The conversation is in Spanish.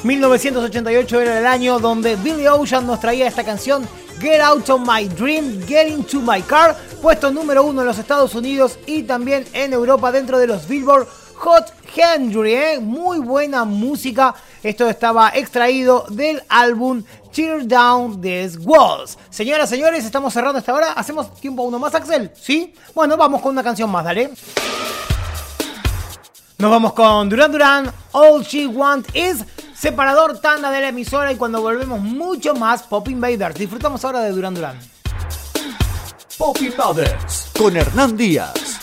1988 era el año donde Billy Ocean nos traía esta canción Get Out of My Dream, Get Into My Car, puesto número 1 en los Estados Unidos y también en Europa dentro de los Billboard Hot 100, Muy buena música. Esto estaba extraído del álbum Tear Down These Walls. Señoras, señores, estamos cerrando esta hora. ¿Hacemos tiempo a uno más, Axel? ¿Sí? Bueno, vamos con una canción más, dale. Nos vamos con Duran Duran, All She Want Is, separador tanda de la emisora, y cuando volvemos mucho más Pop Invaders. Disfrutamos ahora de Duran Duran. Pop Invaders con Hernán Díaz.